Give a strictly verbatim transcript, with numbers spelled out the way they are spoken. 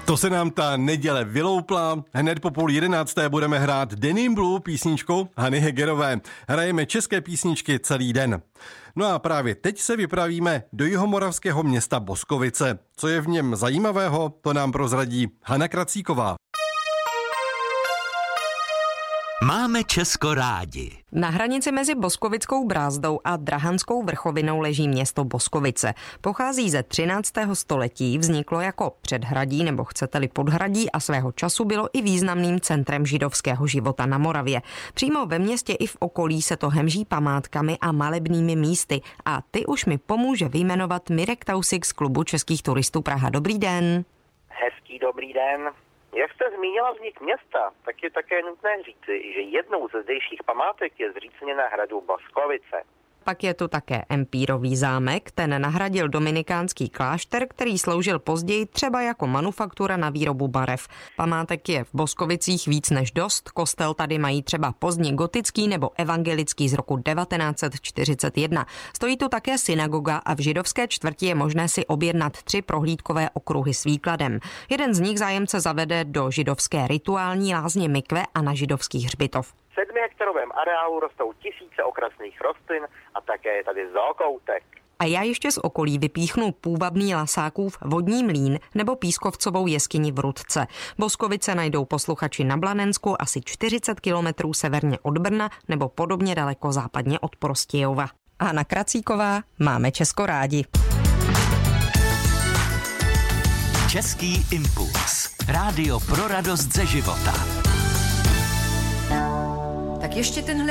To se nám ta neděle vyloupla. Hned po půl jedenácté budeme hrát Denim Blue písničku Hany Hegerové. Hrajeme české písničky celý den. No a právě teď se vypravíme do jihomoravského města Boskovice. Co je v něm zajímavého, to nám prozradí Hana Kracíková. Máme Česko rádi. Na hranici mezi Boskovickou brázdou a Drahanskou vrchovinou leží město Boskovice. Pochází ze třináctého století, vzniklo jako předhradí nebo chcete-li podhradí a svého času bylo i významným centrem židovského života na Moravě. Přímo ve městě i v okolí se to hemží památkami a malebnými místy a ty už mi pomůže vyjmenovat Mirek Tausik z Klubu českých turistů Praha. Dobrý den. Hezký dobrý den. Jak jste zmínila vznik města, tak je také nutné říci, že jednou ze zdejších památek je zřícenina hradu Boskovice. Pak je tu také Empírový zámek, ten nahradil dominikánský klášter, který sloužil později třeba jako manufaktura na výrobu barev. Památek je v Boskovicích víc než dost, kostel tady mají třeba pozdně gotický nebo evangelický z roku devatenáct set čtyřicet jedna. Stojí tu také synagoga a v židovské čtvrti je možné si objednat tři prohlídkové okruhy s výkladem. Jeden z nich zájemce zavede do židovské rituální lázně mikve a na židovský hřbitov. V sedmihektarovém areálu rostou tisíce okrasných rostlin a také je tady zookoutek. A já ještě z okolí vypíchnu půvabný Lasákův vodní mlýn nebo Pískovcovou jeskyni v Rudce. Boskovice najdou posluchači na Blanensku asi čtyřicet kilometrů severně od Brna nebo podobně daleko západně od Prostějova. Hana Kracíková, máme Česko rádi. Český impuls. Rádio pro radost ze života. Tak ještě tenhle